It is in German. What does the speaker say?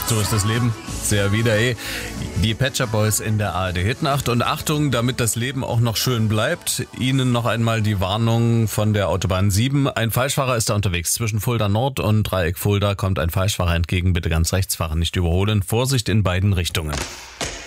So ist das Leben. Sehr wieder, ey. Die Pet Shop Boys in der ARD Hitnacht. Und Achtung, damit das Leben auch noch schön bleibt, Ihnen noch einmal die Warnung von der Autobahn 7. Ein Falschfahrer ist da unterwegs. Zwischen Fulda Nord und Dreieck Fulda kommt ein Falschfahrer entgegen. Bitte ganz rechts fahren, nicht überholen. Vorsicht in beiden Richtungen.